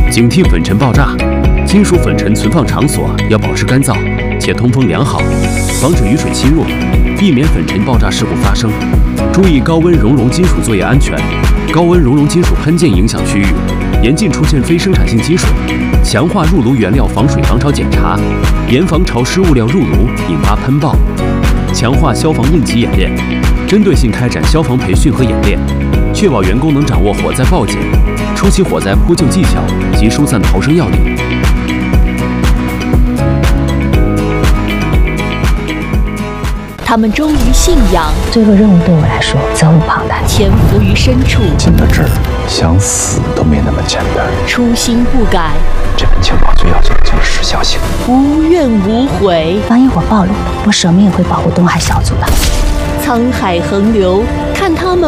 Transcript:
警惕粉尘爆炸。金属粉尘存放场所要保持干燥且通风良好，防止雨水侵入，避免粉尘爆炸事故发生。注意高温熔融金属作业安全。高温熔融金属喷溅影响区域，严禁出现非生产性积水。强化入炉原料防水防潮检查，严防潮湿物料入炉引发喷爆。强化消防应急演练，针对性开展消防培训和演练，确保员工能掌握火灾报警、初期火灾扑救技巧及疏散逃生要领。 他们忠于信仰， 这个任务对我来说责无旁贷， 潜伏于深处， 进到这儿，想死都没那么简单。 初心不改， 这份情报最要紧的就是时效性， 无怨无悔。 万一我暴露了，我舍命也会保护东海小组的。 沧海横流，看他们